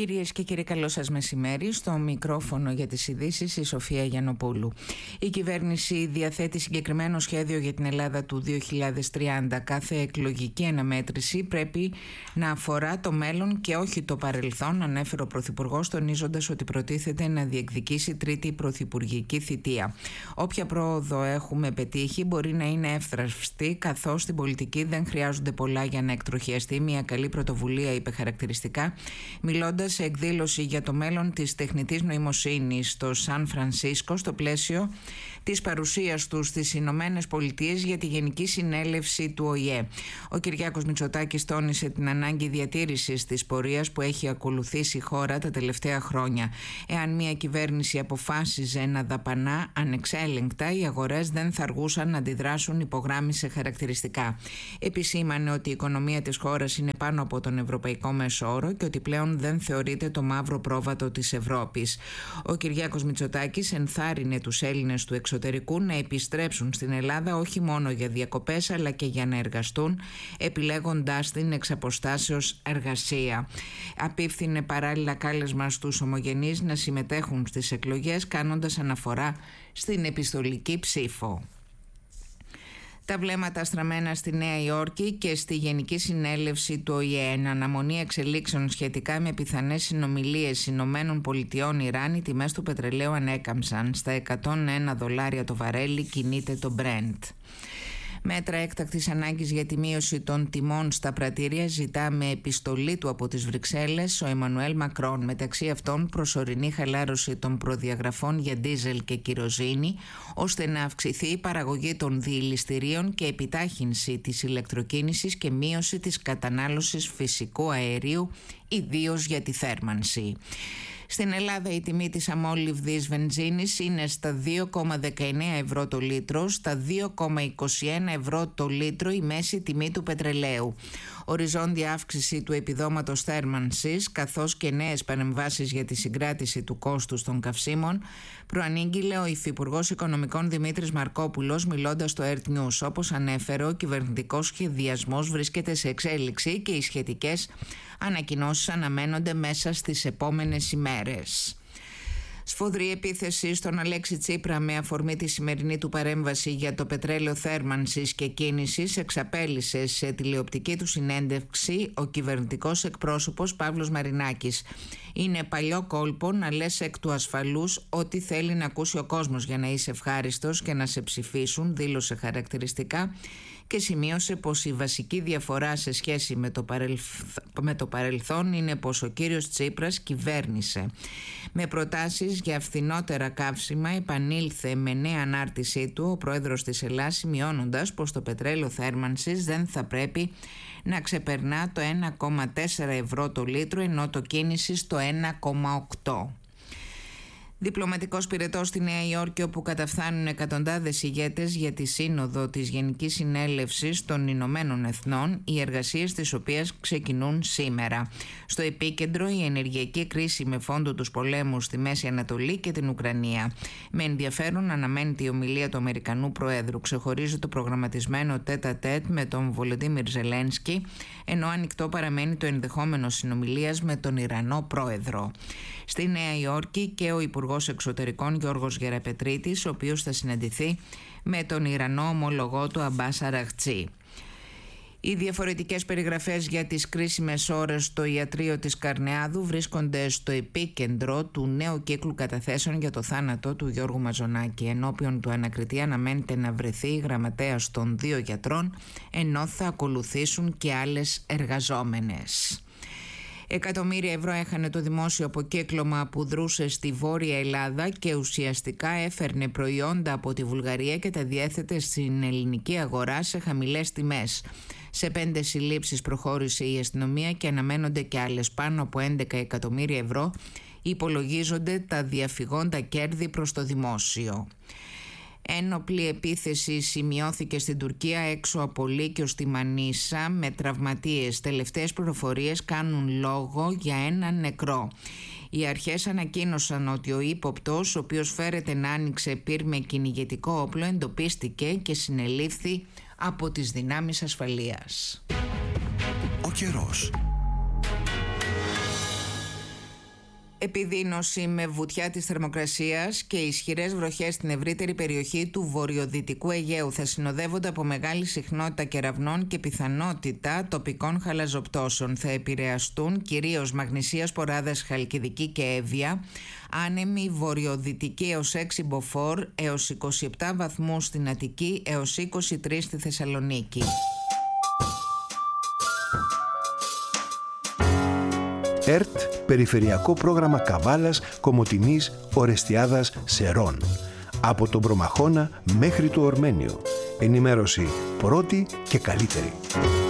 Κυρίες και κύριοι, καλό σας μεσημέρι. Στο μικρόφωνο για τις ειδήσεις η Σοφία Γιαννοπούλου. Η κυβέρνηση διαθέτει συγκεκριμένο σχέδιο για την Ελλάδα του 2030. Κάθε εκλογική αναμέτρηση πρέπει να αφορά το μέλλον και όχι το παρελθόν, ανέφερε ο Πρωθυπουργός, τονίζοντας ότι προτίθεται να διεκδικήσει τρίτη πρωθυπουργική θητεία. Όποια πρόοδο έχουμε πετύχει μπορεί να είναι εύθραυστη, καθώς στην πολιτική δεν χρειάζονται πολλά για να εκτροχιαστεί μια καλή πρωτοβουλία, είπε χαρακτηριστικά, μιλώντας σε εκδήλωση για το μέλλον της τεχνητής νοημοσύνης στο Σαν Φρανσίσκο στο πλαίσιο της παρουσίας του στις Ηνωμένες Πολιτείες για τη Γενική Συνέλευση του ΟΗΕ. Ο Κυριάκος Μητσοτάκης τόνισε την ανάγκη διατήρησης της πορείας που έχει ακολουθήσει η χώρα τα τελευταία χρόνια. Εάν μια κυβέρνηση αποφάσιζε να δαπανά ανεξέλεγκτα, οι αγορές δεν θα αργούσαν να αντιδράσουν, υπογράμμισε χαρακτηριστικά. Επισήμανε ότι η οικονομία της χώρας είναι πάνω από τον ευρωπαϊκό μέσο όρο και ότι πλέον δεν θεωρείται το μαύρο πρόβατο της Ευρώπης. Ο Κυριάκος Μητσοτάκης ενθάρρυνε τους Έλληνες του εξωτερικού να επιστρέψουν στην Ελλάδα όχι μόνο για διακοπές αλλά και για να εργαστούν, επιλέγοντας την εξαποστάσεως εργασία. Απίφθινε παράλληλα κάλεσμα στους ομογενείς να συμμετέχουν στις εκλογές, κάνοντας αναφορά στην επιστολική ψήφο. Τα βλέμματα στραμμένα στη Νέα Υόρκη και στη Γενική Συνέλευση του ΟΗΕ, εν αναμονή εξελίξεων σχετικά με πιθανές συνομιλίες Ηνωμένων Πολιτειών Ιράν, οι τιμές του πετρελαίου ανέκαμψαν. Στα $101 το βαρέλι κινείται το Brent. Μέτρα έκτακτης ανάγκης για τη μείωση των τιμών στα πρατήρια ζητά με επιστολή του από τις Βρυξέλλες ο Εμμανουέλ Μακρόν. Μεταξύ αυτών, προσωρινή χαλάρωση των προδιαγραφών για ντίζελ και κυροζίνη, ώστε να αυξηθεί η παραγωγή των διηληστηρίων και επιτάχυνση της ηλεκτροκίνησης και μείωση της κατανάλωσης φυσικού αερίου, ιδίως για τη θέρμανση. Στην Ελλάδα η τιμή της αμόλυβδης βενζίνης είναι στα 2,19 ευρώ το λίτρο, στα 2,21 ευρώ το λίτρο η μέση τιμή του πετρελαίου. Οριζόντια αύξηση του επιδόματος θέρμανσης καθώς και νέες παρεμβάσεις για τη συγκράτηση του κόστους των καυσίμων προανήγγειλε ο Υφυπουργός Οικονομικών Δημήτρης Μαρκόπουλος, μιλώντας στο Earth News. Όπως ανέφερε, ο κυβερνητικός σχεδιασμός βρίσκεται σε εξέλιξη και οι σχετικές ανακοινώσεις αναμένονται μέσα στις επόμενες ημέρες. Σφοδρή επίθεση στον Αλέξη Τσίπρα με αφορμή τη σημερινή του παρέμβαση για το πετρέλαιο θέρμανσης και κίνησης εξαπέλυσε σε τηλεοπτική του συνέντευξη ο κυβερνητικός εκπρόσωπος Παύλος Μαρινάκης. Είναι παλιό κόλπο να λες εκ του ασφαλούς ό,τι θέλει να ακούσει ο κόσμος για να είσαι ευχάριστος και να σε ψηφίσουν, δήλωσε χαρακτηριστικά και σημείωσε πως η βασική διαφορά σε σχέση με το παρελθόν είναι πως ο κύριος Τσίπρας κυβέρνησε. Με προτάσεις για φθηνότερα καύσιμα επανήλθε με νέα ανάρτησή του ο πρόεδρος της Ελλάδας, σημειώνοντας πως το πετρέλαιο θέρμανσης δεν θα πρέπει να ξεπερνά το 1,4 ευρώ το λίτρο, ενώ το κίνησης το 1,8. Διπλωματικός πυρετός στη Νέα Υόρκη, όπου καταφθάνουν εκατοντάδες ηγέτες για τη σύνοδο της Γενικής Συνέλευσης των Ηνωμένων Εθνών, οι εργασίες της οποίας ξεκινούν σήμερα. Στο επίκεντρο η ενεργειακή κρίση με φόντο τους πολέμους στη Μέση Ανατολή και την Ουκρανία. Με ενδιαφέρον αναμένεται η ομιλία του Αμερικανού Προέδρου. Ξεχωρίζει το προγραμματισμένο τέτα-τέτ με τον Βολοντίμιρ Ζελένσκι, ενώ ανοιχτό παραμένει το ενδεχόμενο συνομιλίας με τον Ιρανό Πρόεδρο. Στη Νέα Υόρκη και ο Υπουργός Εξωτερικών Γιώργος Γεραπετρίτης, ο οποίος θα συναντηθεί με τον Ιρανό ομολογό του Αμπάς Αραχτζή. Οι διαφορετικές περιγραφές για τις κρίσιμες ώρες στο ιατρείο της Καρνεάδου βρίσκονται στο επίκεντρο του νέου κύκλου καταθέσεων για το θάνατο του Γιώργου Μαζονάκη. Ενώπιον του ανακριτή αναμένεται να βρεθεί γραμματέας των 2 γιατρών, ενώ θα ακολουθήσουν και άλλες εργαζόμενες. Εκατομμύρια ευρώ έχανε το δημόσιο αποκύκλωμα που δρούσε στη Βόρεια Ελλάδα και ουσιαστικά έφερνε προϊόντα από τη Βουλγαρία και τα διέθετε στην ελληνική αγορά σε χαμηλές τιμές. Σε 5 συλλήψεις προχώρησε η αστυνομία και αναμένονται και άλλες. Πάνω από 11 εκατομμύρια ευρώ υπολογίζονται τα διαφυγόντα κέρδη προς το δημόσιο. Ένοπλη επίθεση σημειώθηκε στην Τουρκία έξω από Λύκειο στη Μανίσα με τραυματίες. Τελευταίες πληροφορίες κάνουν λόγο για έναν νεκρό. Οι αρχές ανακοίνωσαν ότι ο ύποπτος, ο οποίος φέρεται να άνοιξε πυρ με κυνηγετικό όπλο, εντοπίστηκε και συνελήφθη από τις δυνάμεις ασφαλείας. Ο καιρός. Επιδείνωση με βουτιά της θερμοκρασίας και ισχυρές βροχές στην ευρύτερη περιοχή του βορειοδυτικού Αιγαίου θα συνοδεύονται από μεγάλη συχνότητα κεραυνών και πιθανότητα τοπικών χαλαζοπτώσεων. Θα επηρεαστούν κυρίως Μαγνησία, Σποράδας, Χαλκιδική και Εύβοια. Άνεμη βορειοδυτική έως 6 μποφόρ, έως 27 βαθμούς στην Αττική, έως 23 στη Θεσσαλονίκη. ΕΡΤ, Περιφερειακό Πρόγραμμα Καβάλας, Κομοτηνής, Ορεστιάδας, Σερών. Από τον Προμαχώνα μέχρι το Ορμένιο. Ενημέρωση πρώτη και καλύτερη.